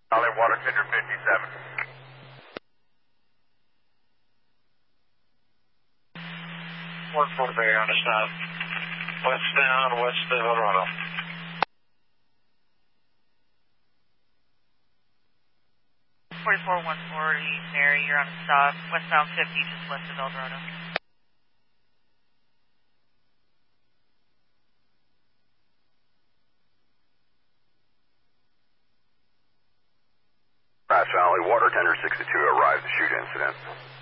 Valley Water Tender 57. 1-4 Bay on a stop. Westbound, west of El Dorado. Mary, you're on a stop. Westbound 50, just west of El Dorado. Grass Valley Water Tender 62 arrived to shoot incident.